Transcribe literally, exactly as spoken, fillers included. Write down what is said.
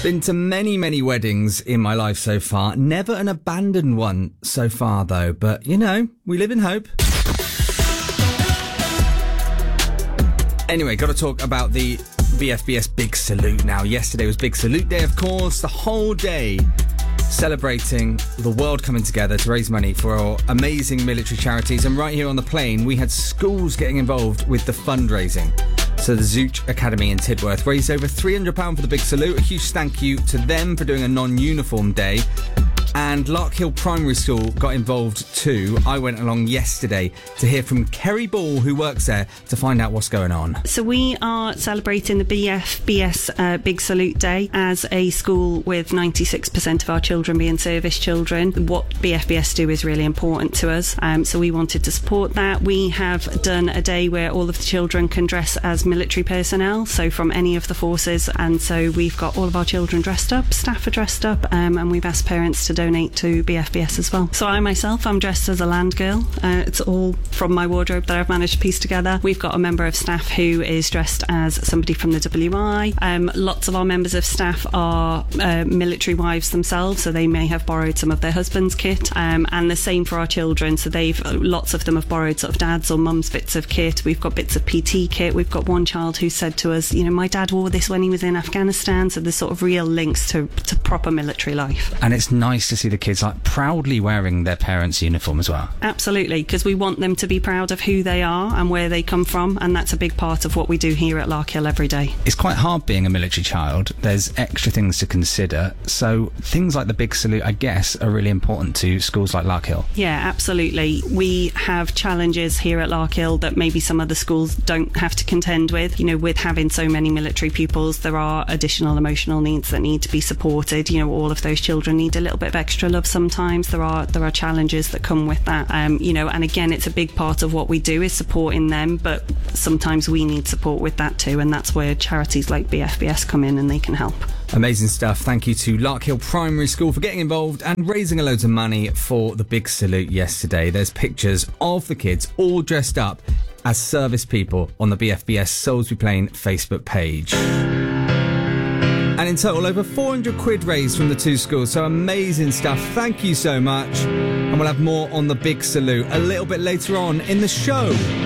Been to many, many weddings in my life so far. Never an abandoned one so far, though. But, you know, we live in hope. Anyway, got to talk about the B F B S Big Salute now. Yesterday was Big Salute Day, of course. The whole day celebrating the world coming together to raise money for our amazing military charities. And right here on the plane, we had schools getting involved with the fundraising. So the Zouch Academy in Tidworth raised over three hundred pounds for the Big Salute. A huge thank you to them for doing a non-uniform day. And Larkhill Primary School got involved too. I went along yesterday to hear from Kerry Ball, who works there, to find out what's going on. So we are celebrating the B F B S uh, Big Salute Day as a school with ninety-six percent of our children being service children. What B F B S do is really important to us, um, so we wanted to support that. We have done a day where all of the children can dress as military personnel, so from any of the forces, and so we've got all of our children dressed up, staff are dressed up, um, and we've asked parents to donate to B F B S as well. So I myself, I'm dressed as a land girl. Uh, it's all from my wardrobe that I've managed to piece together. We've got a member of staff who is dressed as somebody from the W I. Um, lots of our members of staff are uh, military wives themselves, so they may have borrowed some of their husband's kit, um, and the same for our children. So they've lots of them have borrowed sort of dad's or mum's bits of kit. We've got bits of P T kit. We've got one child who said to us, you know, my dad wore this when he was in Afghanistan. So there's sort of real links to, to proper military life. And it's nice to see the kids like proudly wearing their parents' uniform as well. Absolutely, because we want them to be proud of who they are and where they come from, and that's a big part of what we do here at Larkhill every day. It's quite hard being a military child. There's extra things to consider, so things like the Big Salute, I guess, are really important to schools like Larkhill. Yeah, absolutely. We have challenges here at Larkhill that maybe some other schools don't have to contend with. You know, with having so many military pupils, there are additional emotional needs that need to be supported. You know, all of those children need a little bit of extra love sometimes. There are there are challenges that come with that. Um, you know, and again, it's a big part of what we do is supporting them, but sometimes we need support with that too, and that's where charities like B F B S come in and they can help. Amazing stuff. Thank you to Larkhill Primary School for getting involved and raising a load of money for the Big Salute yesterday. There's pictures of the kids all dressed up as service people on the B F B S Salisbury Plain Facebook page. And in total, over four hundred quid raised from the two schools. So amazing stuff. Thank you so much. And we'll have more on the Big Salute a little bit later on in the show.